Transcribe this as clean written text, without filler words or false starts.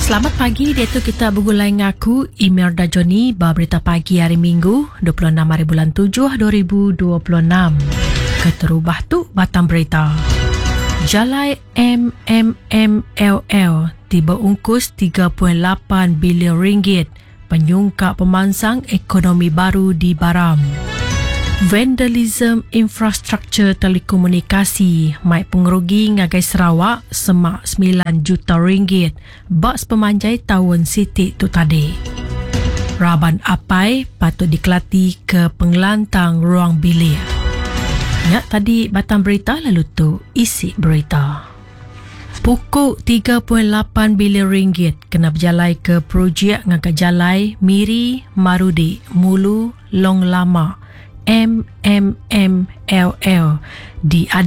Selamat pagi, dia tu kita bergulai ngaku Imelda Joni berita pagi hari Minggu 26 hari bulan 7 2026. Keterubah tu batang berita. Jalai MMMLL tiba ungkus 3.8 bilion ringgit penyungkap pemansang ekonomi baru di Baram. Vandalism infrastruktur telekomunikasi mai pengerugi ngagai Sarawak semak 9 juta ringgit baks pemanjai tahun Siti tu tadi. Raban Apai patut dikelati ke pengelantang ruang bilik. Ya, tadi batang berita, lalu tu isi berita. Pokok 3.8 bilion ringgit kena berjalai ke projek ngagai jalai Miri Marudi Mulu Long Lama MMMLL di